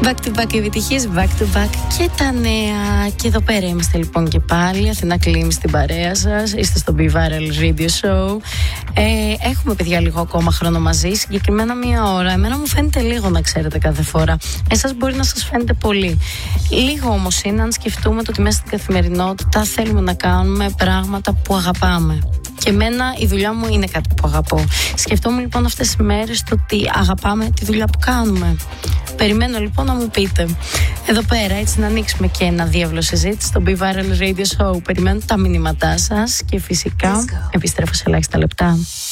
Back to back επιτυχίες, back to back και τα νέα. Και εδώ πέρα είμαστε λοιπόν και πάλι. Αθηνά Κλίμη στην παρέα σας. Είστε στο Be Viral Radio Show. Έχουμε παιδιά λίγο ακόμα χρόνο μαζί, συγκεκριμένα 1 ώρα. Εμένα μου φαίνεται λίγο, να ξέρετε, κάθε φορά. Εσάς μπορεί να σας φαίνεται πολύ. Λίγο όμως είναι αν σκεφτούμε το ότι μέσα στην καθημερινότητα θέλουμε να κάνουμε πράγματα που αγαπάμε. Και εμένα η δουλειά μου είναι κάτι που αγαπώ. Σκεφτόμουν λοιπόν αυτές τις μέρες το ότι αγαπάμε τη δουλειά που κάνουμε. Περιμένω λοιπόν να μου πείτε. Εδώ πέρα, έτσι να ανοίξουμε και ένα διάβλο συζήτηση στο Be Viral Radio Show. Περιμένω τα μηνύματά σας και φυσικά επιστρέφω σε ελάχιστα λεπτά.